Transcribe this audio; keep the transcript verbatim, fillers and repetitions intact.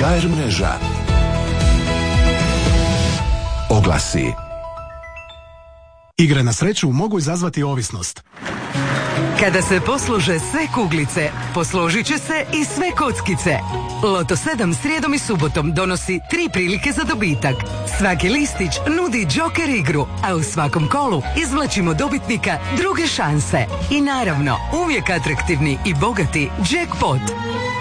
K R mreža. Oglasi. Igre na sreću mogu izazvati ovisnost. Kada se poslože sve kuglice, posložit će se i sve kockice. Loto sedam srijedom i subotom donosi tri prilike za dobitak. Svaki listić nudi džoker igru, a u svakom kolu izvlačimo dobitnika druge šanse. I naravno, uvijek atraktivni i bogati jackpot.